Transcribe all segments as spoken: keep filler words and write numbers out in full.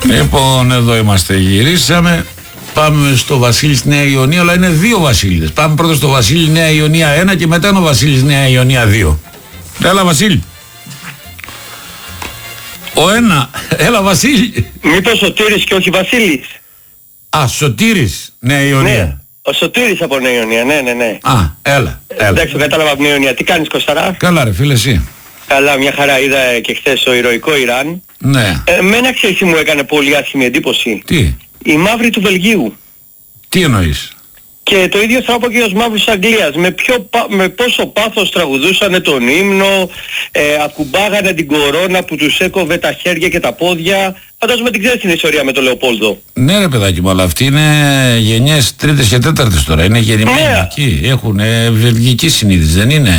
Λοιπόν, εδώ είμαστε, γυρίσαμε. Πάμε στο Βασίλη Νέα Ιωνία, αλλά είναι δύο Βασίλειδες. Πάμε πρώτα στο Βασίλη Νέα Ιωνία ένα και μετά είναι ο Βασίλης Νέα Ιωνία δύο. Έλα, Βασίλη. Ο ένα, έλα, Βασίλη. Μήπως Σωτήρης και όχι Βασίλης? Α, Σωτήρης Νέα Ιωνία. Ναι, ο Σωτήρης από Νέα Ιωνία, ναι, ναι, ναι. Α, έλα, έλα. Εντάξει, το κατάλαβα από Νέα Ιωνία. Τι κάνεις, Κωσταρά? Καλά, ρε φίλε, εσύ? Καλά, μια χαρά. Είδα και χθες το ηρωικό Ιράν. Ναι. Εμένα, ξέρεις, μου έκανε πολύ άσχημη εντύπωση. Τι? Οι μαύροι του Βελγίου. Τι εννοείς? Και το ίδιο θα πω και ως μαύρους της Αγγλίας. Με, ποιο, με πόσο πάθος τραγουδούσανε τον ύμνο, ε, ακουμπάγανε την κορώνα που τους έκοβε τα χέρια και τα πόδια. Φαντάζομαι την ξέρεις την ιστορία με τον Λεοπόλδο. Ναι, ρε παιδάκι μου, αλλά αυτοί είναι γενιές τρίτες και τέταρτες τώρα. Είναι γεννημένοι ναι. εκεί. Έχουν ε, βελγική συνείδηση, δεν είναι?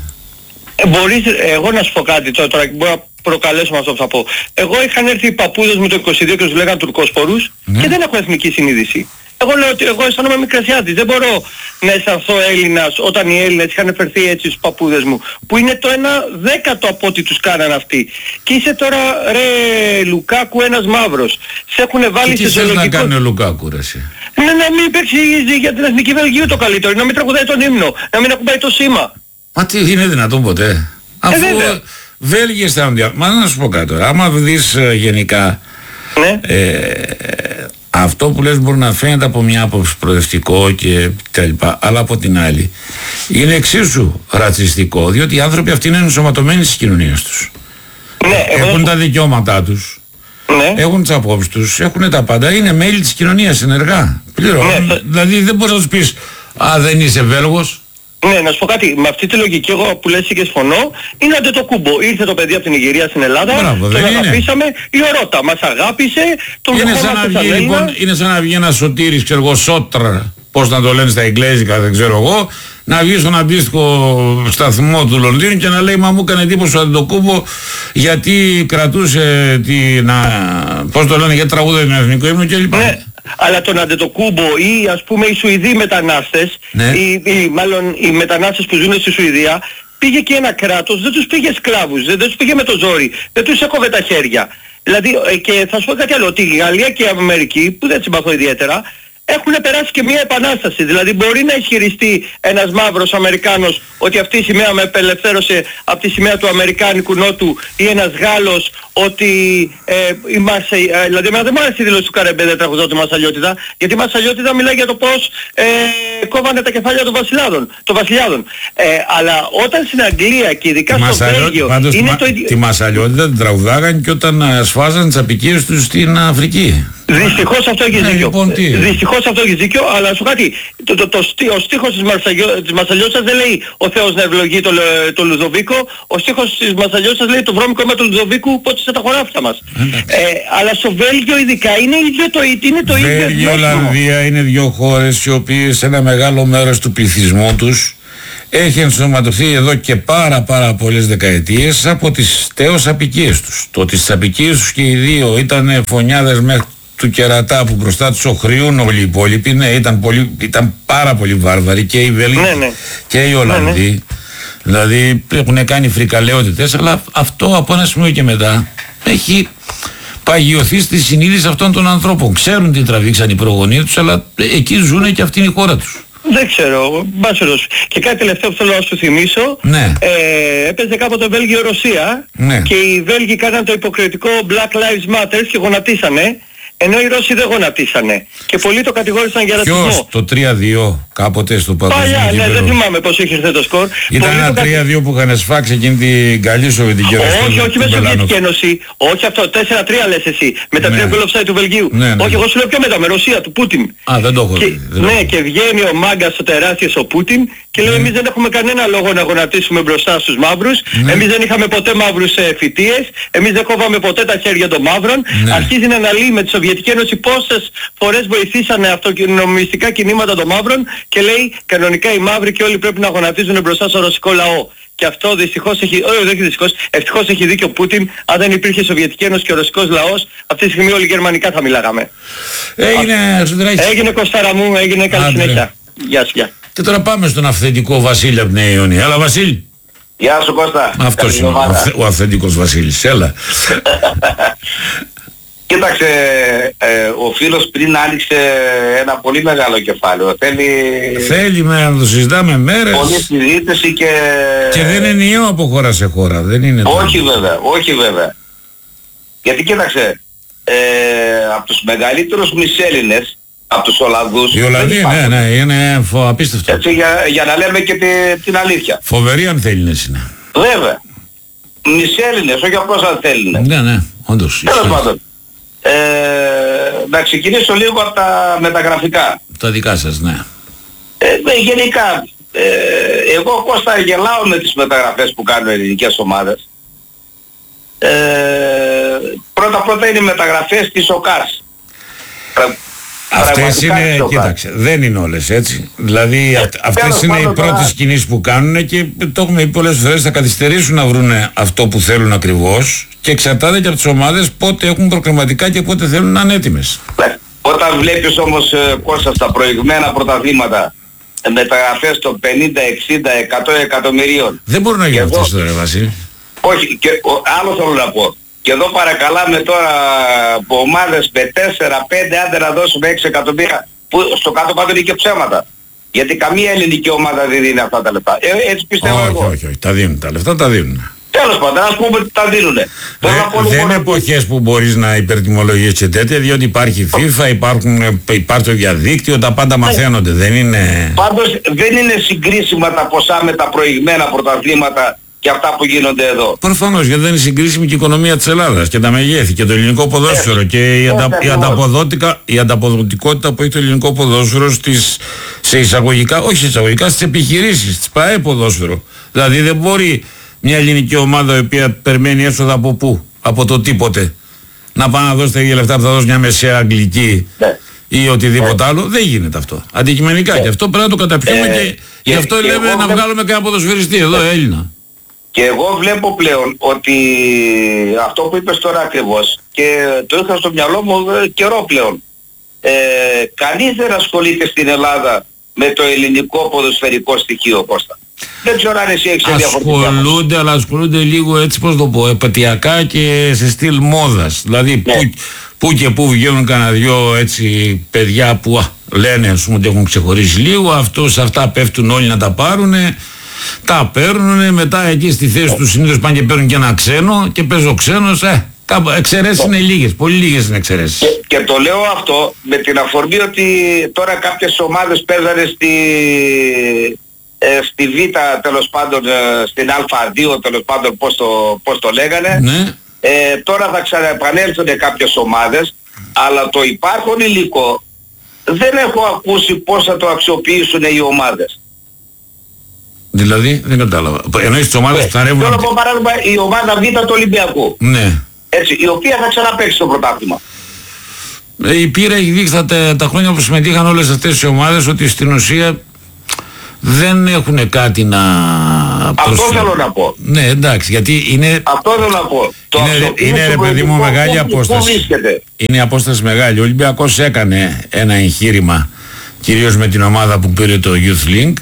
Ε, μπορείς, εγώ να σου πω κάτι τώρα, τώρα μπορώ να προκαλέσω με αυτό που θα πω. Εγώ είχαν έρθει οι παππούδες μου το είκοσι δύο και τους λέγανε Τουρκόσπορους, ναι, και δεν έχω εθνική συνείδηση. Εγώ λέω ότι εγώ αισθάνομαι Μικρασιάτης. Δεν μπορώ να αισθανθώ Έλληνας όταν οι Έλληνες είχαν φερθεί έτσι στους παππούδες μου, που είναι το ένα δέκατο από ό,τι τους κάνανε αυτοί. Και είσαι τώρα, ρε Λουκάκου, ένας μαύρος. Σε έχουν βάλει σε ζωολογικό... Τι θες να κάνει ο Λουκάκου, ρε εσύ? Ναι, να μην υπεξηγήσει για την Εθνική Βελγίου το καλύτερο, να μην τραγουδάει τον ύμνο, να μην ακουμπάει το σήμα. Μα τι είναι δυνατόν ποτέ? Αφού ε, Βέλγοι αισθάνονται. Μα να σου πω κάτι τώρα. Άμα δεις ε, γενικά, ναι, ε, αυτό που λες μπορεί να φαίνεται από μια άποψη προοδευτικό και τα λοιπά, αλλά από την άλλη είναι εξίσου ρατσιστικό, διότι οι άνθρωποι αυτοί είναι ενσωματωμένοι στις κοινωνίες τους. ναι, έχουν εγώ... τα δικαιώματά τους, ναι, έχουν τις απόψεις τους, έχουν τα πάντα, είναι μέλη της κοινωνίας ενεργά. Πληρώνουν. Ναι. Δηλαδή δεν μπορείς να τους πεις, α, δεν είσαι Βέλγος. Ναι, να σου πω κάτι, με αυτή τη λογική εγώ που λες και συμφωνώ, είναι Αντετοκούμπο. Ήρθε το παιδί από την Ιγυρία στην Ελλάδα, μπράβο, τον αγαπήσαμε, η Ρώτα μας αγάπησε, τον είναι σαν να βγει, λοιπόν, είναι σαν να βγει ένας Σωτήρης, ξέρω εγώ, Σότρα, πώς να το λένε στα εγγλέζικα, δεν ξέρω εγώ, να βγει στον αντίστοιχο σταθμό του Λονδίνου και να λέει, μα μου έκανε εντύπωση ο Αντετοκούμπο γιατί κρατούσε την, πώς το λένε, γιατί τραγούδα την εθνικό ύμνο κλπ. Ναι. Αλλά τον Αντετοκούμπο ή ας πούμε οι Σουηδοί μετανάστες, ναι, ή, ή μάλλον οι μετανάστες που ζουν στη Σουηδία, πήγε και ένα κράτος, δεν τους πήγε σκλάβους, δεν, δεν τους πήγε με το ζόρι, δεν τους έκοβε τα χέρια. Δηλαδή, και θα σου πω κάτι άλλο, ότι η Γαλλία και η Αμερική, που δεν συμπαθώ ιδιαίτερα, έχουν περάσει και μια επανάσταση. Δηλαδή μπορεί να ισχυριστεί ένας μαύρος Αμερικάνος ότι αυτή η σημαία με απελευθέρωσε από τη σημαία του Αμερικάνικου Νότου, ή ένας Γάλλος ότι ε, η Μαρσε... ε, δηλαδή εμένα δεν μου άρεσε η δήλωση του Καρεμπέ, δεν τραγουδάω τη Μασαλιώτηδα, γιατί η Μασαλιώτηδα μιλάει για το πώς ε, κόβανε τα κεφάλια των βασιλιάδων, των βασιλιάδων. Ε, αλλά όταν στην Αγγλία και ειδικά στο Βέλγιο είναι μα... το ίδιο... Τη Μασαλιώτηδα την τραγουδάγαν και όταν σφάζαν τις απικίες τους στην Αφρική. Δυστυχώς αυτό έχεις δίκιο. Λοιπόν, Δυστυχώς αυτό έχεις δίκιο, αλλά σου κάτι, το, το, το, ο στίχος της, Μασαλιώ, της Μασαλιώτας δεν λέει ο Θεός να ευλογεί το, το Λουδοβίκο, ο στίχος της Μασαλιώτας λέει το βρώμικο με του Λουδοβίκου πότε σε τα χωράφια μας. Ε, αλλά στο Βέλγιο ειδικά είναι ίδιο το, είναι το ίδιο. Βέλγιο, Ολλανδία είναι δύο χώρες οι οποίες ένα μεγάλο μέρος του πληθυσμού τους έχει ενσωματωθεί εδώ και πάρα πάρα πολλές δεκαετίες από τις τέως απικίες τους. Το ότι στις απικίες τους και οι δύο ήταν φωνιάδες μέχρι του κερατά που μπροστά τους οχριούν όλοι οι υπόλοιποι, ναι, ήταν, πολύ, ήταν πάρα πολύ βάρβαροι και οι Βέλγοι, ναι, ναι, και οι Ολλανδοί, ναι, ναι, δηλαδή έχουν κάνει φρικαλαιότητες, αλλά αυτό από ένα σημείο και μετά έχει παγιωθεί στη συνείδηση αυτών των ανθρώπων. Ξέρουν τι τραβήξαν οι προγονείς τους, αλλά εκεί ζουν και αυτή είναι η χώρα τους. Δεν ξέρω, μπάσερος. Και κάτι τελευταίο που θέλω να σου θυμίσω, ναι, ε, έπαιζε κάποτε Βέλγιο-Ρωσία, ναι, και οι Βέλγοι κάναν το υποκριτικό Black Lives Matter και γονατίσανε, ενώ οι Ρώσοι δεν γονατίσανε. Και πολλοί το κατηγόρησαν για ρατσισμό. Ποιος, το τρία δύο κάποτε στο παγκόσμιο παλιά, γήπεδο? Ναι, δεν θυμάμαι πώς είχε έρθει το σκορ. Ήταν πολλοί ένα τρία δύο που είχαν σφάξει εκείνη την καλή Σοβιετική Ένωση. Όχι, όχι με Σοβιετική Ένωση. Όχι αυτό, τέσσερα τρία λες εσύ. Με τα τρία γκολ offside του Βελγίου. Ναι, ναι. Όχι, εγώ σου λέω πιο μετά, με Ρωσία, του Πούτιν. Α, δεν το έχω και, δει. Ναι, έχω. Και βγαίνει ο μάγκας ο τεράστιος ο Πούτιν και λέει, ναι, εμείς δεν έχουμε κανένα λόγο να γονατίσουμε μπροστά στους μαύρους. Ναι. Εμείς δεν είχαμε ποτέ μαύρους ε, φοιτίες. Εμείς δεν κόβαμε ποτέ τα χέρια των μαύρων. Ναι. Αρχίζει να αναλύει με τη Σοβιετική Ένωση πόσες φορές βοηθήσανε αυτονομιστικά κινήματα των μαύρων και λέει κανονικά οι μαύροι και όλοι πρέπει να γονατίζουν μπροστά στο ρωσικό λαό. Και αυτό δυστυχώς έχει, όχι δεν έχει δυστυχώς, ευτυχώς έχει δίκιο ο Πούτιν. Αν δεν υπήρχε η Σοβιετική Ένωση και ο ρωσικός λαός, αυτή τη στιγμή όλοι γερμανικά θα μιλάγαμε. Έγινε, Α, έγινε Κωστάρα μου, έγινε καλή συνέχεια. Γεια σου, γεια. Και τώρα πάμε στον αυθεντικό Βασίλη από Νέα Ιωνία. Έλα Βασίλη. Γεια σου Κώστα. Αυτός είναι ο, αυθε, ο αυθεντικός Βασίλης. Έλα. Κοίταξε, ε, ο φίλος πριν άνοιξε ένα πολύ μεγάλο κεφάλαιο. Θέλει... Θέλει να το συζητάμε μέρες. Πολλή συζήτηση και... Και δεν είναι ενιαίο από χώρα σε χώρα. Δεν είναι όχι το... βέβαια, όχι βέβαια. Γιατί κοίταξε, ε, από τους μεγαλύτερους μισέλληνες, από τους Ολλανδούς... Οι Ολλανδοί, ναι, ναι, είναι φο... απίστευτο. Έτσι, για, για να λέμε και τη, την αλήθεια. Φοβεροί αν θέλεις είναι. Βέβαια. Μισέλληνες, όχι απλώς αν θέλουν. Ναι, ναι, όντως. Τέλος πάντων. Ε, να ξεκινήσω λίγο από τα μεταγραφικά. Τα δικά σας, ναι. Ε, γενικά, ε, εγώ Κώστα γελάω με τις μεταγραφές που κάνουν οι ελληνικές ομάδες. Ε, πρώτα πρώτα είναι οι μεταγραφές της ΟΚΑΣ. Αυτές είναι, κοίταξε, δεν είναι όλες έτσι. Δηλαδή ε, αυτές είναι οι πρώτες τώρα... κινήσεις που κάνουν και το έχουμε πει πολλές φορές, θα καθυστερήσουν να βρουν αυτό που θέλουν ακριβώς και εξαρτάται και από τις ομάδες πότε έχουν προκριματικά και πότε θέλουν να είναι έτοιμες. Ναι. Όταν βλέπεις όμως ε, Κώστα στα προηγμένα πρωταθλήματα ε, μεταγραφές των πενήντα, εξήντα, εκατό εκατομμυρίων. Δεν μπορούν να γίνουν αυτές τώρα, Βασίλη. Όχι, και ο, άλλο θέλω να πω. Και εδώ παρακαλάμε τώρα από ομάδες με τέσσερα πέντε, άντε να δώσουμε έξι εκατομμύρια, που στο κάτω πάντων είναι και ψέματα. Γιατί καμία ελληνική ομάδα δεν δίνει αυτά τα λεφτά. Ε, έτσι πιστεύω όχι, εγώ. Όχι, όχι, όχι, τα δίνουν τα λεφτά, τα δίνουν. Τέλος πάντων, ας πούμε ότι τα δίνουνε. Δε, δεν είναι εποχές που μπορείς να υπερτιμολογείς και τέτοια, διότι υπάρχει FIFA, υπάρχουν, υπάρχει το διαδίκτυο, τα πάντα μαθαίνονται. Δεν είναι... Πάντως δεν είναι συγκρίσιμα τα ποσά με τα προηγμένα πρωταθλήματα και αυτά που γίνονται εδώ. Προφανώς, γιατί δεν είναι συγκρίσιμη και η οικονομία της Ελλάδας και τα μεγέθη και το ελληνικό ποδόσφαιρο ε, και η, αντα, η, ανταποδότικα, η ανταποδοτικότητα που έχει το ελληνικό ποδόσφαιρο στις, σε εισαγωγικά, όχι σε εισαγωγικά, στις επιχειρήσεις, στις ΠΑΕ ποδόσφαιρο. Δηλαδή δεν μπορεί μια ελληνική ομάδα η οποία περιμένει έσοδα από πού, από το τίποτε, να πάει να δώσει τα ίδια λεφτά που θα δώσει μια μεσαία αγγλική ναι. ή οτιδήποτε ναι. άλλο. Δεν γίνεται αυτό. Αντικειμενικά. Ναι. Και αυτό πρέπει να το καταπιούμε ε, και, και γι' αυτό και λέμε να βγάλουμε κανένα ποδοσφαιριστή εδώ, Έλληνα. Και εγώ βλέπω πλέον ότι αυτό που είπες τώρα ακριβώς και το είχα στο μυαλό μου καιρό πλέον. Ε, κανείς δεν ασχολείται στην Ελλάδα με το ελληνικό ποδοσφαιρικό στοιχείο, Κώστα. Δεν ξέρω αν εσύ έχεις διαφορετικά. Ασχολούνται, αλλά ασχολούνται λίγο έτσι, πώς το πω, επαιτειακά και σε στυλ μόδας. Δηλαδή ναι. που, που και που βγαίνουν κανένα δυο έτσι παιδιά που α, λένε ας πούμε ότι έχουν ξεχωρίσει λίγο, αυτός, αυτά πέφτουν όλοι να τα πάρουνε. Τα παίρνουν, μετά εκεί στη θέση του συνήθως πάνε και παίρνουν και ένα ξένο και παίζω ο ξένος, ε, εξαιρέσεις είναι λίγες, πολύ λίγες είναι εξαιρέσεις. Και, και το λέω αυτό με την αφορμή ότι τώρα κάποιες ομάδες παίζανε στη, ε, στη Β τέλος πάντων, ε, στην Α2 τέλος πάντων πώς το, πώς το λέγανε. Ναι. Ε, τώρα θα ξαναεπανέλθουν κάποιες ομάδες, αλλά το υπάρχον υλικό δεν έχω ακούσει πώς θα το αξιοποιήσουν οι ομάδες. Δηλαδή, δεν κατάλαβα. Εννοείς τις ομάδες που θα ρεύουν... Θέλω να πω παράδειγμα η ομάδα Β του Ολυμπιακού. Ναι. Έτσι, η οποία θα ξαναπαίξει το πρωτάθλημα. Ε, η πείρα έχει δείξει τα, τα χρόνια που συμμετείχαν όλες αυτές οι ομάδες ότι στην ουσία δεν έχουν κάτι να προσφέρουν. Αυτό θέλω να πω. Ναι, εντάξει, γιατί είναι... Αυτό θέλω να πω. Το είναι, είναι ρε παιδί μου μεγάλη απόσταση. Είναι η απόσταση μεγάλη. Ο Ολυμπιακός έκανε ένα εγχείρημα, κυρίως με την ομάδα που πήρε το Youth Link,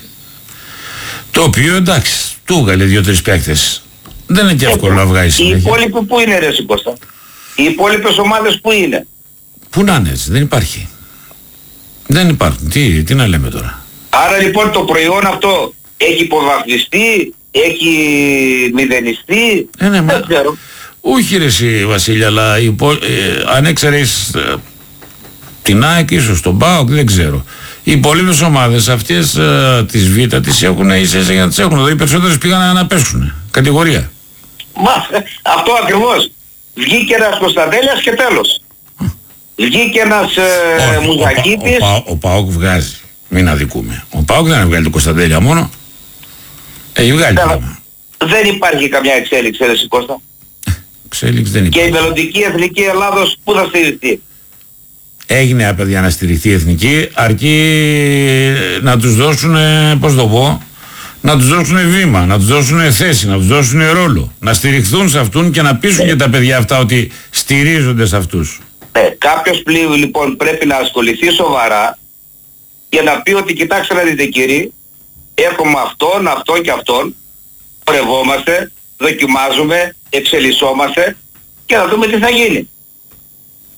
το οποίο εντάξει, του έβγαλε δύο-τρεις παίκτες. Δεν είναι και εύκολο να βγάλει συνέχεια. Οι υπόλοιποι που είναι ρε Κώστα? Οι υπόλοιπες ομάδες που είναι? Πού να είναι έτσι, δεν υπάρχει. Δεν υπάρχουν. Τι, τι να λέμε τώρα. Άρα λοιπόν το προϊόν αυτό έχει υποβαθμιστεί, έχει μηδενιστεί, ε, ναι, δεν μα... ξέρω. Όχι ρε εσύ Βασίλη, αλλά υπο... ε, αν έξερες ε, την ΑΕΚ ίσως, τον ΠΑΟΚ, δεν ξέρω. Οι υπόλοιπες ομάδες αυτές ε, της Β τις έχουν ίσως για να τις έχουν. Δηλαδή οι περισσότερες πήγαν να πέσουν. Κατηγορία. Μα αυτό ακριβώς. Βγήκε ένας Κωνσταντέλιας και τέλος. Βγήκε ένας ε, Μουζακίτης. Ο, ο, ο, ο Πάοκ βγάζει. Μην αδικούμε. Ο Πάοκ δεν βγάλει τον Κωνσταντέλια μόνο. Έχει βγάλει πράγμα. Δεν υπάρχει καμιά εξέλιξη ρε Κώστα. Εξέλιξη δεν υπάρχει. Και η μελλοντική εθνική Ελλάδος πού θα στηριχθεί? Έγινε απαιτία να στηριχθεί η εθνική, αρκεί να τους δώσουν, πώς το πω, να τους δώσουν βήμα, να τους δώσουν θέση, να τους δώσουν ρόλο, να στηριχθούν σε αυτούν και να πείσουν και τα παιδιά αυτά ότι στηρίζονται σε αυτούς. Ναι, κάποιος πλήρω λοιπόν πρέπει να ασχοληθεί σοβαρά για να πει ότι κοιτάξτε να δείτε κύριοι, έχουμε αυτόν, αυτόν και αυτόν, πορευόμαστε, δοκιμάζουμε, εξελισσόμαστε και να δούμε τι θα γίνει.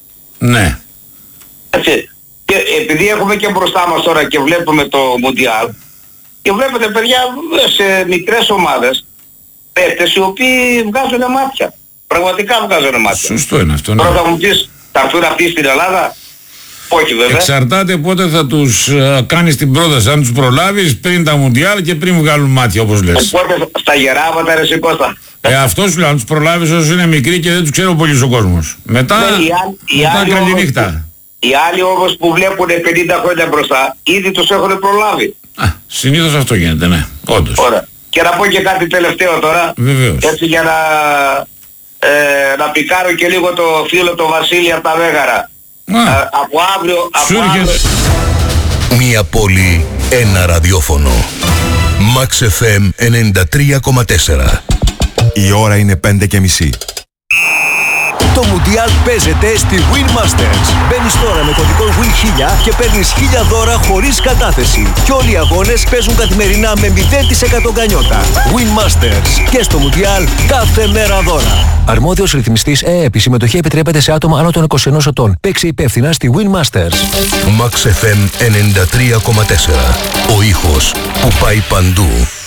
Ναι. Έτσι. Και επειδή έχουμε και μπροστά μας τώρα και βλέπουμε το Μουντιάλ, και βλέπετε παιδιά σε μικρές ομάδες, παίκτες οι οποίοι βγάζουν μάτια. Πραγματικά βγάζουν μάτια. Σωστό είναι αυτό. Ναι. Τώρα θα μου πεις, θα έρθουν αυτοί στην Ελλάδα? Όχι βέβαια. Εξαρτάται πότε θα τους uh, κάνεις την πρόταση. Αν τους προλάβεις πριν τα Μουντιάλ και πριν βγάλουν μάτια, όπως λες. Οπότε στα γεράματα, ρε εσύ Κώστα. Ε, αυτό σου λέω, αν τους προλάβεις όσο είναι μικροί και δεν τους ξέρει πολύ ο κόσμος. Μετά, ναι, οι άλλοι, μετά οι καλή όμως, νύχτα. Οι άλλοι όμως που βλέπουν πενήντα χρόνια μπροστά, ήδη τους έχουν προλάβει. Α, συνήθως αυτό γίνεται, ναι. Όντως. Ωραία. Και να πω και κάτι τελευταίο τώρα. Βεβαίως. Έτσι για να, ε, να πικάρω και λίγο το φίλο το Βασίλη από τα Μέγαρα. Α, Ε, από αύριο... σου Από αύριο... Μία πόλη, ένα ραδιόφωνο. Max εφ εμ ενενήντα τρία κόμμα τέσσερα. Η ώρα είναι πέντε και μισή. Το Μουντιάλ παίζεται στη Win Masters. Μπαίνεις τώρα με κωδικό Win χίλια και παίρνεις χίλια δώρα χωρίς κατάθεση. Και όλοι οι αγώνες παίζουν καθημερινά με μηδέν τοις εκατό γκανιότα. Win Masters. Και στο Μουντιάλ κάθε μέρα δώρα. Αρμόδιος ρυθμιστής ΕΕΠ. Η συμμετοχή επιτρέπεται σε άτομα άνω των είκοσι ενός ετών. Παίξε υπεύθυνα στη Win Masters. Max εφ εμ ενενήντα τρία κόμμα τέσσερα. Ο ήχος που πάει παντού.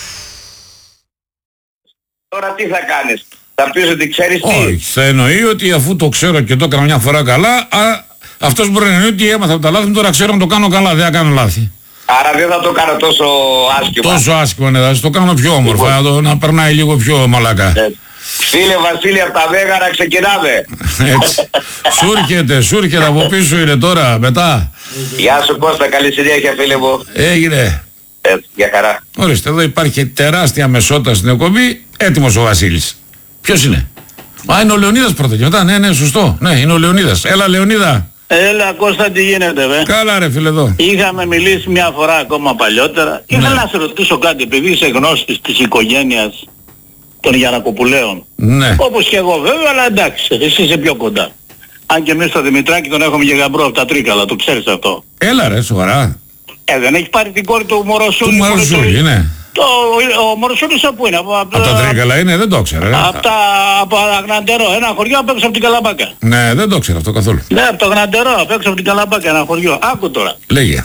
Τώρα τι θα κάνεις? Θα πεις ότι ξέρεις τι? όχι, θα εννοεί ότι αφού το ξέρω και το έκανα μια φορά καλά, α, αυτός μπορεί να εννοεί ότι έμαθα από τα λάθη μου, τώρα ξέρω να το κάνω καλά, δεν θα κάνω λάθη. Άρα δεν θα το κάνω τόσο άσχημα. Τόσο άσχημα, ναι, θα το κάνω πιο όμορφα, να, το, να περνάει λίγο πιο μαλακά. Ε, Φίλε Βασίλη από τα Μέγαρα, ξεκινάμε. Έτσι. Σου έρχεται, σου έρχεται από πίσω είναι τώρα, μετά. Γεια σου Κώστα, καλή συνέχεια φίλε μου. Έγινε. Ε, για χαρά. Ορίστε, εδώ υπάρχει τεράστια μεσότητα στην εκπομπή, έτοιμος ο Βασίλης. Ποιος είναι? Α, είναι ο Λεωνίδας πρώτα και μετά, ναι, ναι, σωστό. Ναι, είναι ο Λεωνίδας. Έλα Λεωνίδα. Έλα Κώστα, τι γίνεται βε? Καλά ρε φίλε εδώ. Είχαμε μιλήσει μια φορά ακόμα παλιότερα. Ναι. Ήθελα να σε ρωτήσω κάτι, επειδή είσαι γνώστης της οικογένειας των Γιαννακοπουλαίων. Ναι. Όπως και εγώ βέβαια, αλλά εντάξει, εσύ είσαι πιο κοντά. Αν και εμείς στο Δημητράκη τον έχουμε και γαμπρό από τα Τρίκαλα, το ξέρεις αυτό. Έλα ρε, σοβαρά. Ε, δεν έχει πάρει την κόρη του Του Μοροσούλη. Μαρουσούλη, ναι. Το, ο Μοροσούλης από είναι? Από, Από τα Τρίκαλα είναι, δεν το ξέρω. ρε. από, τα, από Αγναντερό, ένα χωριό απ' έξω από την Καλαμπάκα. Ναι, δεν το ξέρω αυτό καθόλου. Ναι, από το Αγναντερό, απ' έξω από την Καλαμπάκα, ένα χωριό. Άκου τώρα. Λέγε.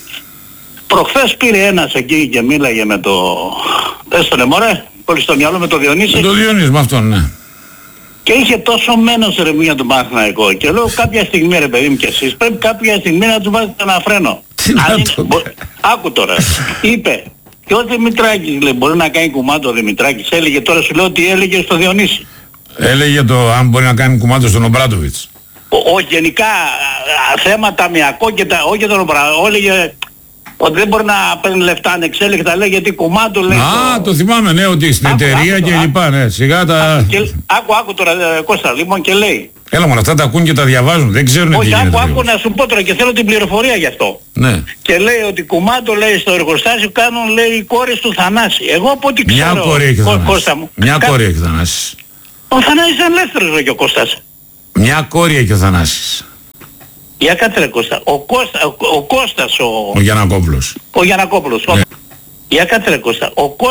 Προχθές πήρε ένας εκεί και μίλαγε με το... Πες τον μωρέ, πολύ στο μυαλό με το Διονύση. Το Διονύση με αυτόν, ναι. Και είχε τόσο μένος ρε για τον Παναθηναϊκό. Και λέω κάποια στιγμή ρε παιδί μου και εσείς πρέπει κάποια στιγμή να του βάζετε ένα φρένο. Τι να Αν- το μπο- Άκου τώρα. Είπε. Και ο Δημητράκης λέει μπορεί να κάνει κουμάντο ο Δημητράκης. Έλεγε τώρα σου λέω ότι έλεγε στο Διονύση. Έλεγε το αν μπορεί να κάνει κουμάντο στον Ομπράτοβιτς. Ο, ο γενικά α, α, θέματα μιακό και τα... Όχι τον Ομπράτοβιτς. Έλεγε ότι δεν μπορεί να παίρνει λεφτά ανεξέλεκτα. Λέει γιατί κουμάντο λέει... Α, το θυμάμαι, ναι, ότι στην Άκου, εταιρεία άκου, και άκου. λοιπά, ναι. Σιγά τα... Και, άκου, άκου τώρα ε, Κώστα, λοιπόν και λέει. Έλα μόνο, αυτά τα ακούν και τα διαβάζουν, δεν ξέρουν τι Όχι, γίνεται. άκου, άκου ακριβώς. να σου πω τώρα και θέλω την πληροφορία γι' αυτό. Ναι. Και λέει ότι κουμάντο λέει στο εργοστάσιο κάνουν λέει οι κόρες του Θανάση. Εγώ από ό,τι Μια ξέρω, κόρη έχει ο Κώ- Κώστα Θανάσης. μου. Μια κα- κόρη έχει ο Θανάσης. Ο Θανάσης ήταν ελεύθερος ρε και ο Κώστας. Μια κόρη έχει ο Θανάσης. Για κάτσε ρε Κώστα. Ο, Κώστα, ο, ο Κώστας, ο, Ο Γιαννακόπουλος. ο Γιαννακόπουλος. Ο- Ναι. Για κάτσε ρε Κώστα. Ο Κώστας